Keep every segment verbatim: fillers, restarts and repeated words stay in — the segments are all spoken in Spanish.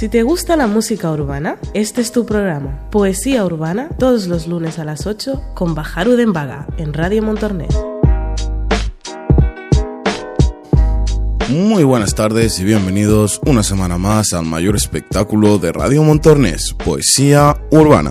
Si te gusta la música urbana, este es tu programa, Poesía Urbana, todos los lunes a las ocho, con Bajaru Den Vaga, en Radio Montornès. Muy buenas tardes y bienvenidos una semana más al mayor espectáculo de Radio Montornès, Poesía Urbana.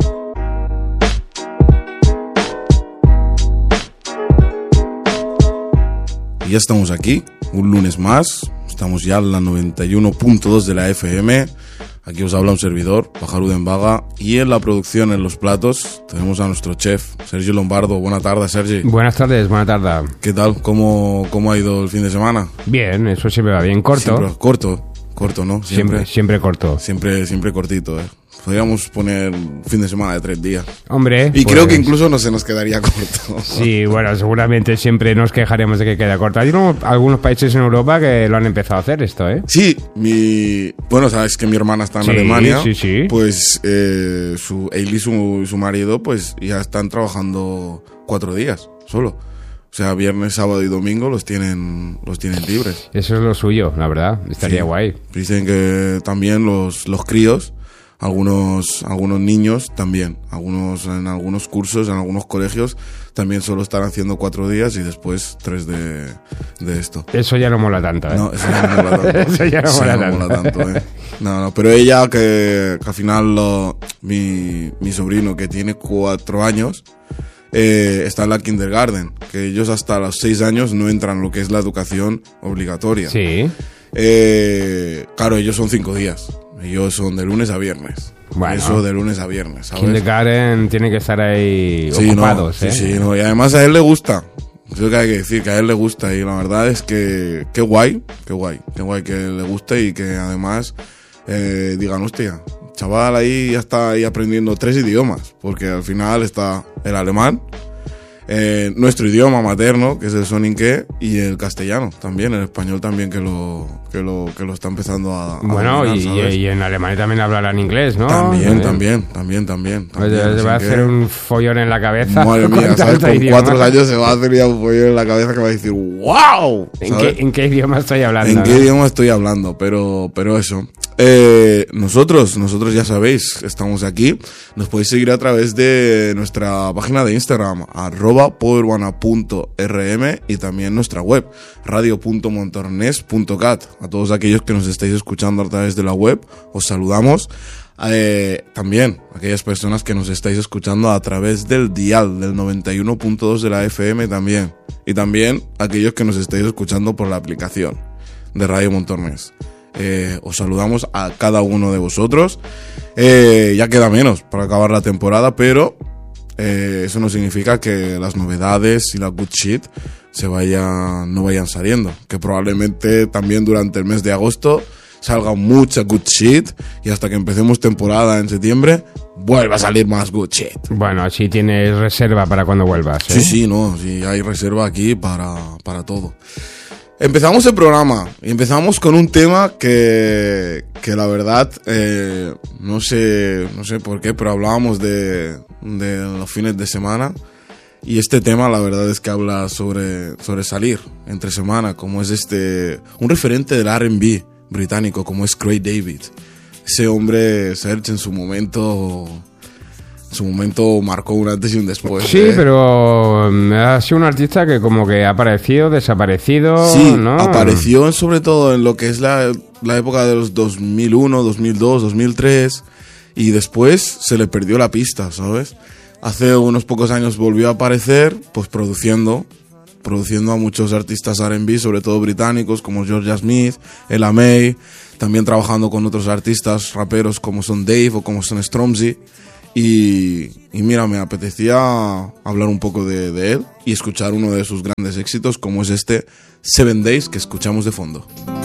Y ya estamos aquí, un lunes más, estamos ya en la noventa y uno punto dos de la F M. Aquí os habla un servidor, Bajaru Den Vaga, y en la producción, en los platos, tenemos a nuestro chef, Sergi Lombardo. Buenas tardes, Sergi. Buenas tardes, buena tarde. ¿Qué tal? ¿Cómo, cómo ha ido el fin de semana? Bien, eso siempre va bien, corto. Siempre, corto, corto, ¿no? Siempre, siempre, siempre corto. Siempre, siempre cortito, ¿eh? Podríamos poner fin de semana de tres días. Hombre, y pues... creo que incluso no se nos quedaría corto. Sí, bueno, seguramente siempre nos quejaremos de que queda corto. Hay unos, algunos países en Europa que lo han empezado a hacer esto, ¿eh? Sí, mi... Bueno, sabes que mi hermana está en sí, Alemania. Sí, sí. Pues eh, su, él y su, su marido pues ya están trabajando cuatro días solo. O sea, viernes, sábado y domingo los tienen los tienen libres. Eso es lo suyo, la verdad. Estaría sí. guay. Dicen que también los, los críos... Algunos, algunos niños también, algunos en algunos cursos, en algunos colegios, también solo están haciendo cuatro días y después tres de, de esto. Eso ya no mola tanto, ¿eh? No, eso ya no mola tanto. Eso ya no eso mola no tanto. Mola tanto ¿eh? No, no, pero ella, que, que al final lo, mi, mi sobrino, que tiene cuatro años, eh, está en la kindergarten, que ellos hasta los seis años no entran en lo que es la educación obligatoria. Sí. Eh, claro, ellos son cinco días. Ellos son de lunes a viernes. Bueno, eso de lunes a viernes, ¿sabes? Kindergarten tiene que estar ahí sí, ocupados, no, ¿eh? Sí, sí, no. Y además a él le gusta. Creo que hay que decir que a él le gusta. Y la verdad es que qué guay, qué guay. Qué guay que le guste y que además eh, digan, hostia, chaval ahí ya está ahí aprendiendo tres idiomas. Porque al final está el alemán, Eh, nuestro idioma materno, que es el soninké, y el castellano también, el español también, que lo que lo que lo está empezando a, a bueno, dominar, y, y en Alemania también hablarán inglés, ¿no? También, ¿Eh? también, también, también. también Oye, va a hacer un follón en la cabeza. Madre mía, ¿sabes? Con idioma. cuatro años se va a hacer ya un follón en la cabeza que va a decir ¡wow! ¿En qué, ¿En qué idioma estoy hablando? ¿En ¿no? qué idioma estoy hablando? Pero, pero eso. Eh, nosotros, nosotros ya sabéis, estamos aquí. Nos podéis seguir a través de nuestra página de Instagram, arroba poerurbana punto r m, y también nuestra web, radio punto montornès punto cat. A todos aquellos que nos estáis escuchando a través de la web, os saludamos. Eh, también aquellas personas que nos estáis escuchando a través del dial del noventa y uno punto dos de la F M también. Y también aquellos que nos estáis escuchando por la aplicación de Radio Montornès. Eh, os saludamos a cada uno de vosotros. Eh, ya queda menos para acabar la temporada, pero eh, eso no significa que las novedades y la good shit se vayan, no vayan saliendo. Que probablemente también durante el mes de agosto salga mucha good shit, y hasta que empecemos temporada en septiembre vuelva a salir más good shit. Bueno, así tienes reserva para cuando vuelvas, ¿eh? Sí, sí, no, sí, hay reserva aquí para, para todo. Empezamos el programa y empezamos con un tema que, que la verdad, eh, no sé, no sé por qué, pero hablábamos de, de los fines de semana, y este tema la verdad es que habla sobre, sobre salir entre semana, como es este, un referente del R and B británico como es Craig David. Ese hombre, Serge, en su momento... En su momento marcó un antes y un después. Sí, ¿eh? pero ha sido un artista que como que ha aparecido, desaparecido, sí, ¿no? Apareció sobre todo en lo que es la, la época de los dos mil uno, dos mil dos, dos mil tres, y después se le perdió la pista, ¿sabes? Hace unos pocos años volvió a aparecer, pues produciendo, produciendo a muchos artistas R and B, sobre todo británicos, como Georgia Smith, Ella May, también trabajando con otros artistas raperos como son Dave o como son Stormzy. Y, y mira, me apetecía hablar un poco de, de él y escuchar uno de sus grandes éxitos, como es este Seven Days, que escuchamos de fondo.